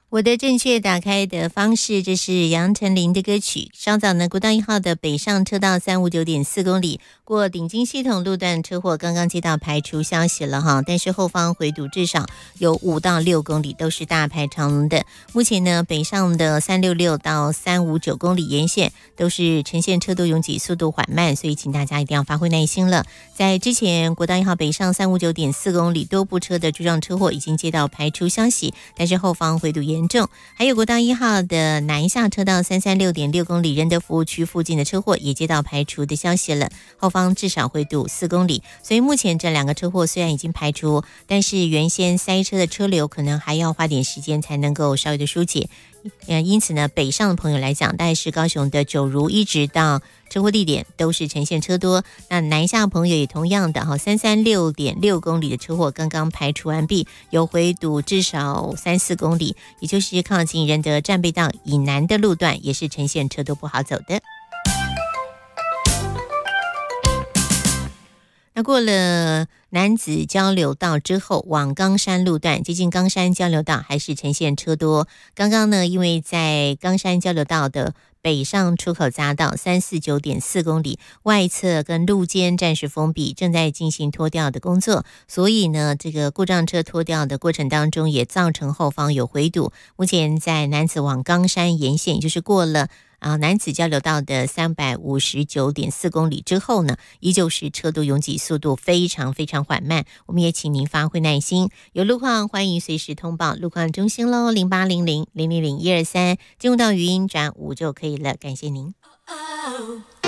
我的正确打开的方式，这是杨丞琳的歌曲。稍早呢，国道1号的北上车道359.4公里过顶金系统路段车祸，刚刚接到排除消息了哈，但是后方回堵至少有5到6公里都是大排长龙的。目前呢，北上的366到359公里沿线都是呈现车多拥挤，速度缓慢，所以请大家一定要发挥耐心了。在之前国道1号北上359.4公里多部车的追撞车祸已经接到排除消息，但是后方回堵严重。还有国道1号的南下车道336.6公里仁德服务区附近的车祸也接到排除的消息了，后方至少回堵4公里。所以目前这2个车祸虽然已经排除，但是原先塞车的车流可能还要花点时间才能够稍微的疏解。因此呢，北上的朋友来讲，大概是高雄的九如一直到车祸地点都是呈现车多。那南下的朋友也同样的336.6公里的车祸刚刚排除完毕，有回堵至少3-4公里，也就是靠近仁德战备道以南的路段也是呈现车多不好走的。那过了楠梓交流道之后，往冈山路段接近冈山交流道还是呈现车多。刚刚呢，因为在冈山交流道的北上出口匝道349.4公里外侧跟路肩暂时封闭，正在进行拖吊的工作，所以呢，这个故障车拖吊的过程当中也造成后方有回堵。目前在楠梓往冈山沿线，也就是过了楠梓交流道的359.4公里之后呢，依旧是车多拥挤，速度非常非常缓慢。我们也请您发挥耐心，有路况欢迎随时通报路况中心咯，0800-000-123，进入到语音转5就可以了，感谢您。